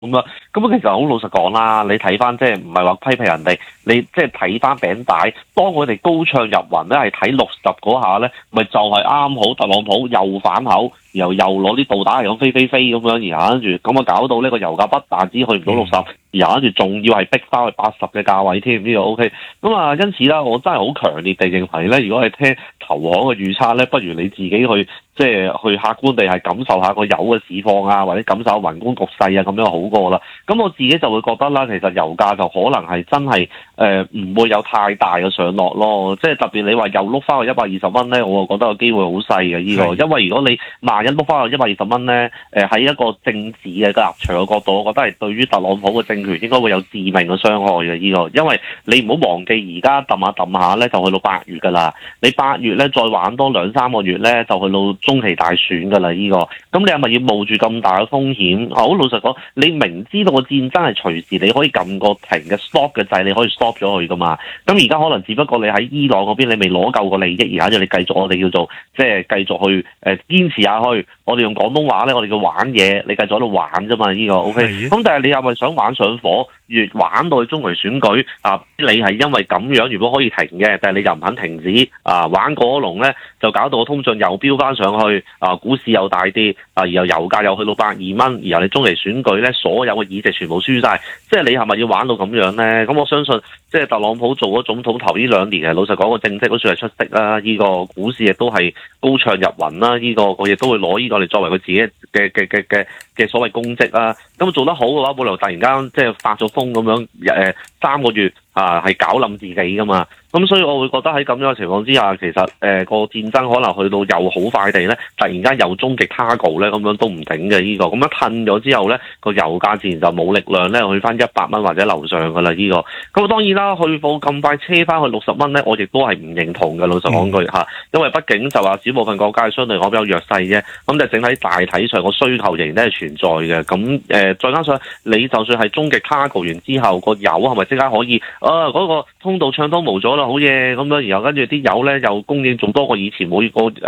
咁樣。咁其實好老實講啦，你睇翻即係唔係話批評人哋，你即係睇翻餅帶，當佢哋高唱入雲咧，係睇60嗰下咧，咪就係啱好特朗普又反口，然後又攞啲導彈係咁飛咁樣，然後跟住咁啊搞到呢個油價不但止去唔到60，然後跟住仲要係逼翻去80嘅價位添，呢個 OK。咁啊，因此啦，我真係好強烈地認為咧，如果係聽投行嘅預測咧，不如你自己去即係去客觀地係感受下個油嘅市況啊，或者感受下宏觀局勢啊，咁樣好過啦。咁我自己就會覺得啦，其實油價就可能係真係唔會有太大嘅上落咯。即係特別你話又碌翻去120蚊咧，我就覺得個機會好細嘅呢個，因為如果你萬一碌翻去120蚊咧，喺一個政治嘅立場嘅角度，我覺得係對於特朗普嘅政權應該會有致命嘅傷害嘅呢個，因為你唔好忘記而家揼下咧就去到8月㗎啦，你8月咧再玩多2-3個月咧就去到中期大選㗎啦呢個，咁你係咪要冒住咁大嘅風險？好老實講，你明知道個戰爭係隨時你可以撳個停嘅 stop 嘅掣，你可以 stop 咗佢㗎嘛。咁而家可能只不過你喺伊朗嗰邊你未攞夠個利益，而家就你繼續我哋叫做即係繼續去堅持下去。我哋用廣東話咧，我哋叫玩嘢，你繼續喺度玩啫嘛呢個 OK。咁但係你係咪想玩上火，越玩到去中期選舉啊？你係因為咁樣如果可以停嘅，但係你又唔肯停止啊，玩過龍咧就搞到個通脹又飆翻上去啊，股市又大跌啊，然後油價又去到120蚊，然後你中期選舉咧所有嘅議席全部輸晒，即係你係咪要玩到咁樣咧？咁我相信即係特朗普做咗總統頭呢2年，老實講個政績都算係出色啦，呢個股市亦都係高唱入雲啦，呢個我亦都會攞呢個嚟作為佢自己嘅所謂功績啦。咁做得好嘅話，冇理由突然間即係發咗瘋咁樣3個月係搞冧自己噶嘛。咁所以我會覺得喺咁樣嘅情況之下，其實個戰爭可能去到又好快地咧，突然間又終極 cargo 咧，咁樣都唔頂嘅呢個。咁樣褪咗之後咧，個油價自然就冇力量咧去翻100蚊或者樓上噶啦呢個。咁當然啦，去貨咁快車翻去60蚊咧，我亦都係唔認同嘅。老實講句嚇，因為畢竟就話少部分國家係相對講比較弱勢啫。咁就整體大體上個需求仍然都係存在嘅。咁再加上你就算係終極 cargo 完之後，個油係咪即刻可以嗰個通道暢通無阻啦？好嘢咁樣，然後跟住啲油咧又供應仲多過以前每日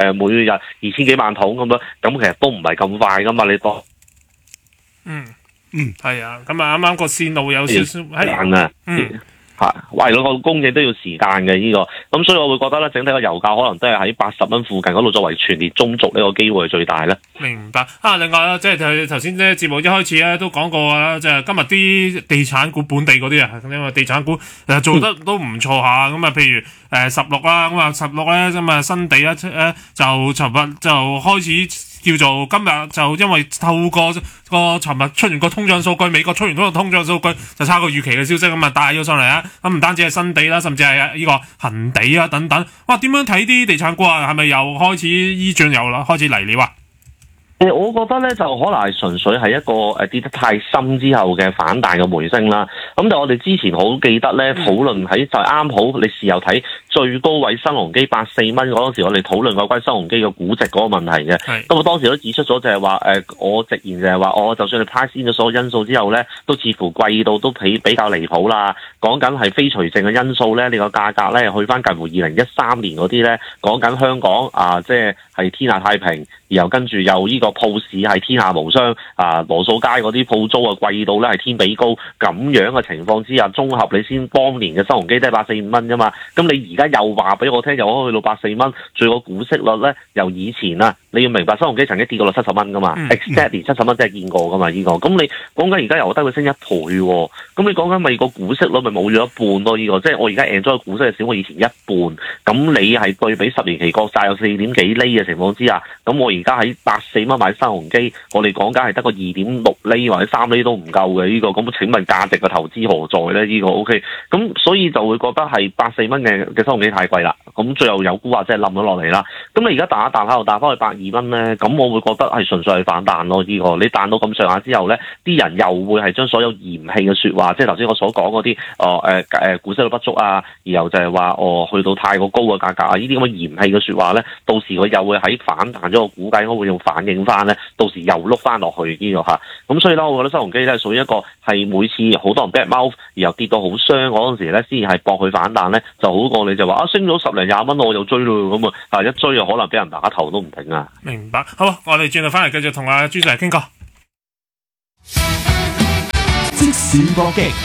2000幾萬桶咁樣，咁其實都唔係咁快噶嘛，你當係啊，咁啊啱啱個線路有少少為咗個供應都要時間嘅呢個，咁所以我會覺得咧，整體個油價可能都係喺80蚊附近嗰度作為全年中軸呢個機會係最大咧。 明白啊！另外啦，即係頭先咧節目一開始咧都講過啦，即係今日啲地產股本地嗰啲啊，因為地產股做得都唔錯下，咁啊譬如16啦，咁啊16咧咁啊新地咧就尋日就開始。叫做今日就因為透過個尋日出完個通脹數據，美國出完嗰個通脹數據就差過預期嘅消息咁啊帶咗上嚟啊！咁唔單止係新地啦，甚至係呢個恒地啊等等。哇！點樣睇啲地產股啊？係咪又開始依轉又啦？開始嚟了啊？ 我覺得咧就可能係純粹係一個跌得太深之後嘅反彈嘅回升啦。咁就我哋之前好記得咧討論喺就啱好你事後睇最高位新鴻基84蚊嗰陣時，我哋討論過關於新鴻基嘅估值嗰個問題嘅。咁我當時都指出咗就係話我直言就係話就算你 price in 咗所有因素之後咧，都似乎貴到都比較離譜啦。講緊係非除淨嘅因素咧，你個價格咧去翻近乎2013年嗰啲咧，講緊香港即係天下太平，然後跟住又呢個鋪市係天下無雙羅素街嗰啲鋪租貴到咧係天比高，咁樣嘅情況之下，綜合你先當年嘅新鴻基都係145蚊啫嘛，咁你而家又話俾我聽又可以去到84蚊，最個股息率咧由以前你要明白新鴻基曾經跌過落70蚊噶嘛，exactly 70蚊真係見過噶嘛呢個，咁你講緊而家又得佢升1倍喎，咁你講緊咪個股息率咪冇咗一半咯呢個，即係我而家 enjoy 嘅股息係少過以前一半，咁你係對比10年期國債有4點幾厘嘅情況之下，咁我而家喺84蚊買新鴻基，我哋講緊係得個2.6厘或者3厘都唔夠嘅呢個，咁請問價值嘅投資何在咧？呢個 OK， 咁所以就會覺得係84蚊嘅新鴻基太貴啦，咁最後有估話即係冧咗落嚟啦。咁你而家彈一彈喺度彈翻去82蚊咧，咁我會覺得係純粹係反彈咯呢個。你彈到咁上下之後咧，啲人又會係將所有嫌棄嘅説話，即係頭先我所講嗰啲股息率不足然後就係話去到太過高嘅價格呢啲咁嘅嫌棄嘅説話咧，到時佢又會喺反彈咗個股價，應該會用反映翻咧，到時又碌翻落去呢個嚇。咁所以咧，我覺得新鴻基咧屬於一個係每次好多人 bad mouth，然後跌到好傷嗰陣時咧，先係搏佢反彈咧，就好過你就話升咗10零20蚊我又追咯咁一追又可能俾人打頭都唔定啊！ 明白，好，我哋轉頭翻嚟繼續同阿朱 Sir 傾過。 閃搏擊。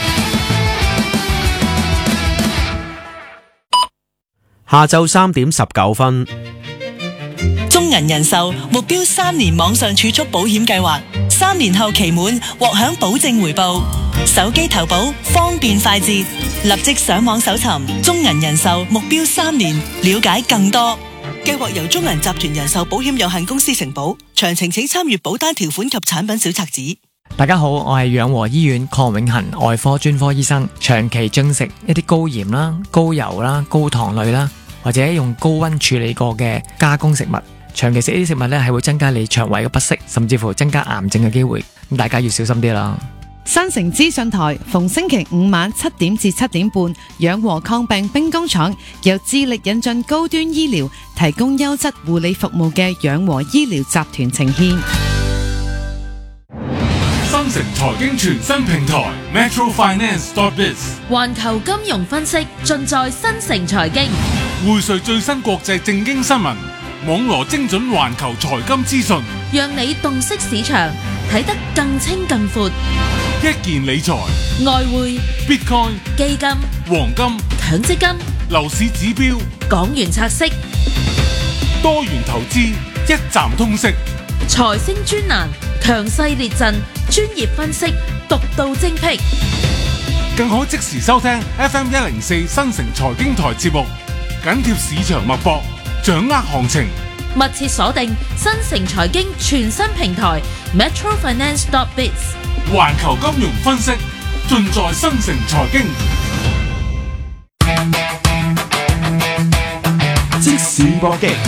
下晝3點19分， 中銀人壽目標3年網上儲蓄保險計劃，3年後期滿獲享保證回報，手機投保方便快捷，立即上網搜尋中銀人壽目標3年，了解更多。計劃由中銀集團人壽保險有限公司承保，詳情請參閱保單條款及產品小冊子。 大家好，我係養和醫院鄺永恒外科專科醫生。長期進食一啲高鹽啦、高油啦、高糖類啦，或者用高溫處理過嘅加工食物，長期食呢啲食物咧，係會增加你腸胃嘅不適，甚至乎增加癌症嘅機會。咁大家要小心啲啦。 新城資訊台逢星期5晚7點至7點半，養和抗病兵工廠由致力引進高端醫療，提供優質護理服務嘅養和醫療集團呈獻。 新城財經全新平台 metrofinance.biz， 環球金融分析盡在新城財經， 匯萃最新國際政經新聞，網羅精準環球財金資訊， 讓你洞悉市場，睇得更清更闊。 一件理財、 外匯、 Bitcoin、 基金、 黃金、 強積金、 樓市指標、 港元拆息、 多元投資，一站通識。 財星專欄，強勢列陣，專業分析，獨到精闢。 更可即時收聽 FM104 新城財經台節目，緊貼市場脈搏，掌握行情。 密切鎖定新城財經全新平台 metrofinance.biz， 環球金融分析盡在新城財經。 即閃搏擊，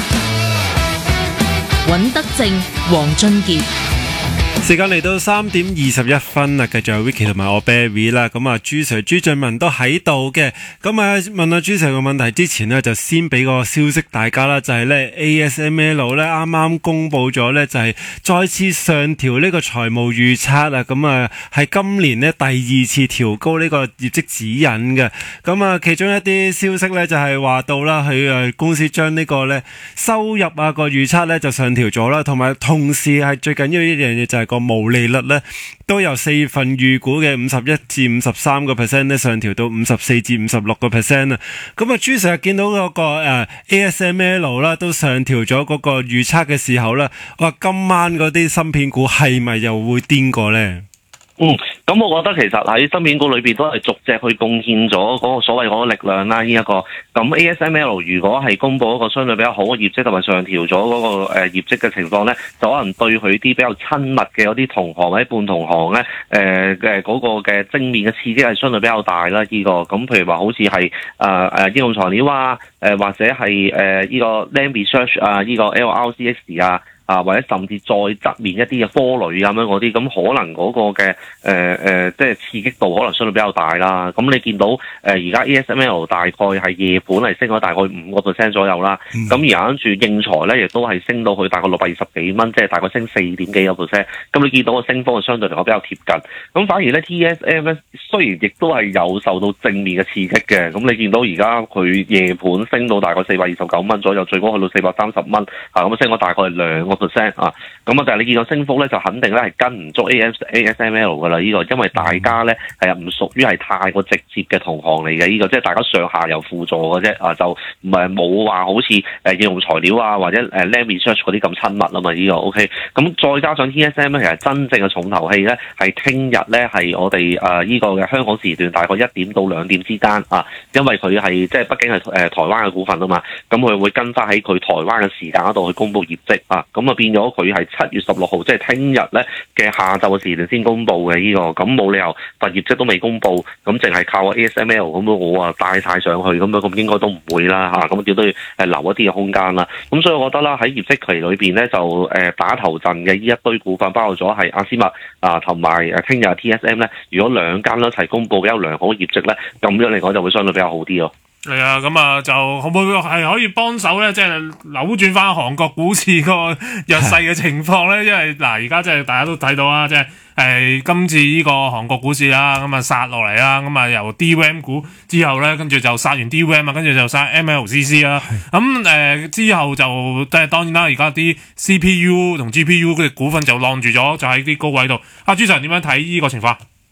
尹德正、黃俊傑。 時間嚟到3點21分啦，繼續有 Vicky 同埋我 Barry 啦，咁啊朱 Sir 朱俊文都喺度嘅，咁啊問阿朱 Sir 個問題之前呢，就先俾個消息大家啦，就係咧 ASML 咧啱啱公布咗咧，就係再次上調呢個財務預測啊，咁啊係今年呢第2次調高呢個業績指引嘅，咁啊其中一啲消息咧就係話到啦，佢公司將呢個咧收入啊個預測咧就上調咗啦，同埋同時係最緊要一樣嘢就係個毛利率咧都由4月份預估嘅51至53% 咧上調到54至56% 啊！咁啊，朱 Sir 見到嗰個ASML 啦，都上調咗嗰個預測嘅時候咧，哇！今晚嗰啲芯片股係咪又會癲過咧？ 咁我覺得其實喺芯片股裏邊都係逐隻去貢獻咗嗰個所謂嗰個力量啦。咁 ASML 如果係公佈一個相對比較好嘅業績，同埋上調咗嗰個業績嘅情況咧，就可能對佢啲比較親密嘅嗰啲同行或者半同行咧，嗰個嘅正面嘅刺激係相對比較大啦。咁譬如話好似係應用材料啊，或者係呢個 Lam Research 啊，呢個 LRCX 啊。或者甚至再側面一啲嘅科類咁樣嗰啲，咁可能嗰個嘅即係刺激度可能相對比較大啦。咁你見到而家 ASML 大概係夜盤係升咗大概5% 左右啦。咁而跟住應材咧，亦都係升到去大概620幾蚊，即係大概升4點幾個 percent。咁你見到個升幅係相對嚟講比較貼近。咁反而咧 TSM 咧，雖然亦都係有受到正面嘅刺激嘅。咁你見到而家佢夜盤升到大概429蚊左右，最高去到430蚊。咁升咗大概2%啊，咁啊，但係你見到升幅咧，就肯定咧係跟唔足 ASML 噶啦，因為大家咧係唔屬於係太過直接嘅同行嚟嘅，即係大家上下游輔助嘅啫，就唔係冇話好似應用材料啊或者Lam Research 嗰啲咁親密啊嘛OK，咁再加上 TSM 咧，其實真正嘅重頭戲咧係聽日咧係我哋呢個嘅香港時段大概1點到2點之間啊，因為佢係即係畢竟係台灣嘅股份啊嘛，咁佢會跟翻喺佢台灣嘅時間嗰度去公佈業績啊，咁啊變咗佢係7月16號，即係聽日咧嘅下晝嘅時段先公佈嘅咁冇理由份業績都未公佈，咁淨係靠個 ASML 咁我啊帶晒上去咁應該都唔會啦嚇，咁都要留一啲嘅空間啦。咁所以我覺得啦，喺業績期裏邊咧就打頭陣嘅呢一堆股份，包括咗係阿斯麥同埋聽日 TSM 咧，如果兩間都一齊公佈比較良好嘅業績咧，咁樣嚟講就會相對比較好啲咯。 係啊，咁啊就可唔可以係可以幫手咧，即係扭轉翻韓國股市個弱勢嘅情況咧？因為嗱，而家即係大家都睇到啦，即係今次呢個韓國股市啦，咁啊殺落嚟啦，咁啊由 DRAM 股之後咧，跟住就殺完 DRAM 啊，跟住就殺 MLCC 啦，咁之後就即係當然啦，而家啲 CPU 同 GPU 嘅股份就晾住咗，就喺啲高位度。阿朱 Sir 點樣睇呢個情況？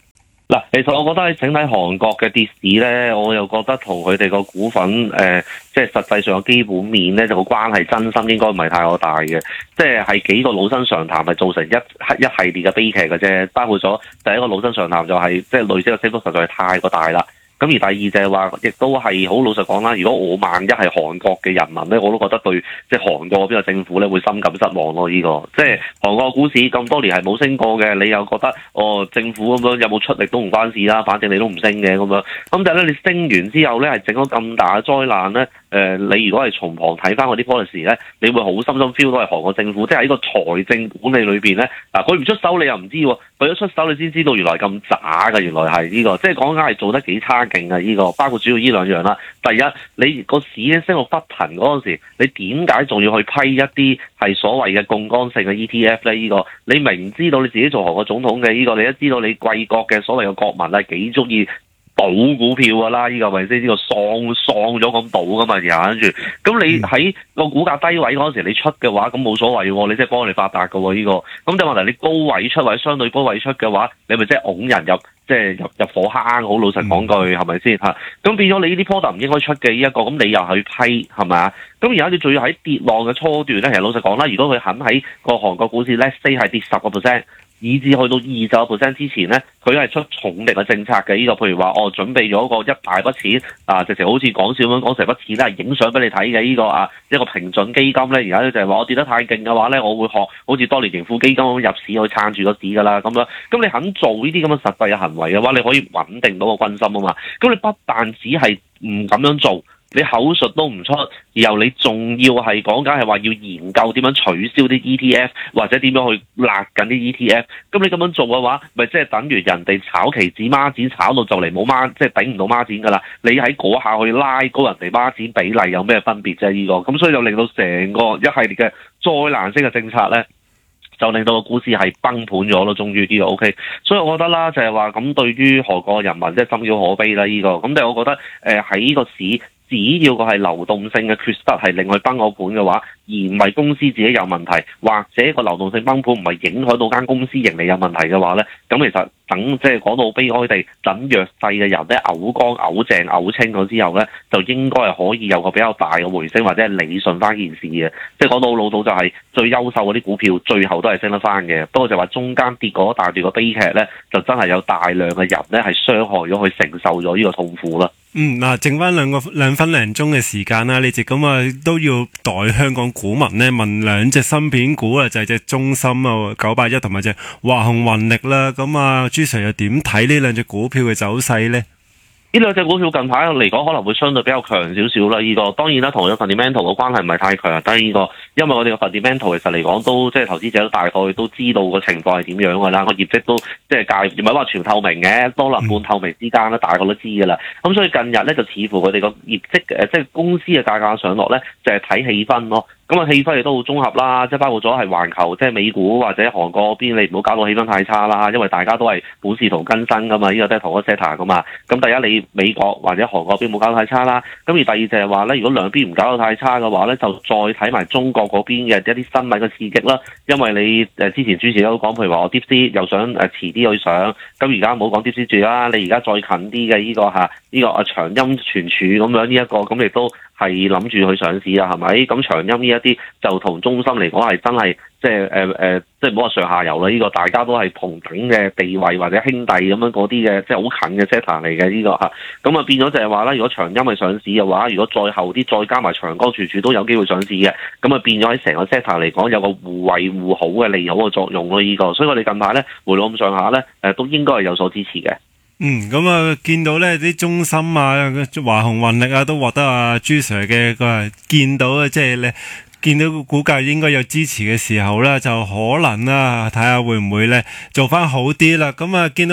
嗱，其實我覺得喺整體韓國嘅跌市咧，我又覺得同佢哋個股份即係實際上嘅基本面咧，就個關係真心應該唔係太過大嘅，即係幾個老生常談係造成一系列嘅悲劇嘅啫，包括咗第一個老生常談就係即係累積嘅升幅實在係太過大啦。咁而第二就係話，亦都係好老實講啦。如果我萬一係韓國嘅人民咧，我都覺得對即係韓國嗰邊嘅政府咧會深感失望咯。呢個即係韓國股市咁多年係冇升過嘅，你又覺得政府咁樣有冇出力都唔關事啦，反正你都唔升嘅咁樣。咁但係咧，你升完之後咧係整咗咁大嘅災難咧，你如果係從旁睇翻嗰啲 policy 咧，你會好深深 feel 到係韓國政府即係喺個財政管理裏邊咧，嗱佢唔出手你又唔知喎，佢一出手你先知道原來咁渣嘅，原來係呢個，即係講緊係做得幾差勁嘅呢個，包括主要呢兩樣啦。第一，你個市咧升到不騰嗰陣時，你點解仲要去批一啲係所謂嘅槓桿性嘅 ETF 咧？呢個你明知道你自己做韓國總統嘅呢個，你都知道你貴國嘅所謂嘅國民係幾中意賭股票㗎啦，呢個咪先呢個喪咗咁賭噶嘛，然後跟住咁你喺個股價低位嗰陣時你出嘅話，咁冇所謂喎，你即係幫你發達㗎喎呢個。咁但係問題你高位出或者相對高位出嘅話，你咪即係拱人入火坑，好老實講句係咪先嚇？咁變咗你呢啲 product 唔應該出嘅呢一個，咁你又去批係咪啊？咁而家你仲要喺跌浪嘅初段咧，其實老實講啦，如果佢肯喺個韓國股市 let's say 係跌10%。以至去到20%之前咧，佢係出重力嘅政策嘅呢個，譬如話準備咗一大筆錢啊，直情好似講笑咁講成筆錢咧係影相俾你睇嘅呢個一個平準基金咧，而家咧就係話我跌得太勁嘅話咧，我會學好似當年盈富基金咁入市去撐住個市㗎啦咁樣。咁你肯做呢啲咁嘅實際嘅行為嘅話，你可以穩定到個軍心啊嘛。咁你不但只係唔咁樣做。你口述都唔出，然後你仲要係講緊係話要研究點樣取消啲 ETF 或者點樣去勒緊啲 ETF，咁你咁樣做嘅話，咪即係等於人哋炒期指孖展炒到就嚟冇孖，即係頂唔到孖展㗎啦。你喺嗰下去拉高人哋孖展比例有咩分別啫？呢個咁所以就令到成個一系列嘅災難式嘅政策咧，就令到個股市係崩盤咗咯。終於呢個 OK，所以我覺得啦，就係話咁對於韓國人民即係深表可悲啦。呢個咁但係我覺得喺呢個市。只要個係流動性嘅缺失係令佢崩個盤嘅話，而唔係公司自己有問題，或者個流動性崩盤唔係影響到間公司盈利有問題嘅話咧，咁其實等即係講到悲哀地，等弱勢嘅人咧嘔乾、嘔淨、嘔清咗之後咧，就應該係可以有個比較大嘅回升，或者係理順翻件事嘅。即係講到老到就係最優秀嗰啲股票，最後都係升得翻嘅。不過就話中間跌嗰大段個悲劇咧，就真係有大量嘅人咧係傷害咗佢，承受咗呢個痛苦啦。 嗱，剩翻兩分零鐘嘅時間啦，你哋咁啊都要代香港股民呢問兩隻芯片股啊，就係隻中芯啊981同埋隻華虹雲力啦。咁啊，朱 Sir 又點睇呢兩隻股票嘅走勢呢？ 呢兩隻股票近排嚟講可能會相對比較強少少啦。呢個當然啦，同佢 fundamental 嘅關係唔係太強，但係呢個因為我哋嘅 fundamental 其實嚟講都即係投資者都大概都知道個情況係點樣㗎啦。個業績都即係唔係話全透明嘅，多能半透明之間咧，大概都知㗎啦。咁所以近日咧就似乎佢哋個業績即係公司嘅價格上落咧，就係睇氣氛咯。咁啊氣氛亦都好綜合啦，即係包括咗係環球，即係美股或者韓國嗰邊，你唔好搞到氣氛太差啦，因為大家都係本是同根生噶嘛，呢個都係同一 set 噶嘛。咁第一你美國或者韓國嗰邊冇搞到太差啦，咁而第二就係話咧，如果兩邊唔搞到太差嘅話咧，就再睇埋中國嗰邊嘅一啲新聞嘅刺激啦。因為你之前主持都講，譬如話我 DeepSeek 又想遲啲去上，咁而家唔好講 DeepSeek 住啦，你而家再近啲嘅呢個呢個長鑫存儲咁樣呢一個，咁亦都係諗住去上市啊，係咪？咁長鑫呢一啲就同中芯嚟講係真係即係即係唔好話上下游啦，呢個大家都係同等嘅地位或者兄弟咁樣嗰啲嘅，即係好近嘅 sector 嚟嘅呢個嚇。咁啊變咗就係話啦，如果長鑫係上市嘅話，如果再後啲再加埋長江存儲都有機會上市嘅，咁啊變咗喺成個 sector 嚟講有個互惠互好嘅利好嘅作用咯，呢個。所以我哋近排咧回落咁上下咧，都應該係有所支持嘅。 咁啊，見到咧啲中芯啊、華虹雲力啊，都獲得朱 Sir 嘅見到啊，即係咧。見到個股價應該有支持嘅時候咧，就可能啦，睇下會唔會咧做翻好啲啦。咁啊，見到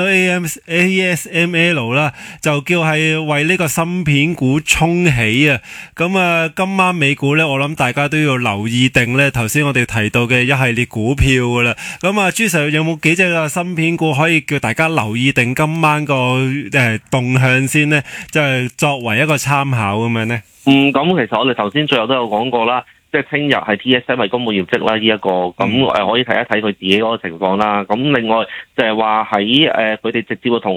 ASML 啦，就叫係為呢個芯片股衝起啊。咁啊，今晚美股咧，我諗大家都要留意定咧，頭先我哋提到嘅一系列股票噶啦。咁啊，朱 Sir 有冇幾隻嘅芯片股可以叫大家留意定今晚個動向先呢？就係作為一個參考咁樣呢。 咁其實我哋頭先最後都有講過啦。即係聽日係 TSM 係公布業績啦，呢一個咁可以睇一睇佢自己嗰個情況啦。咁另外就係話喺佢哋直接嘅同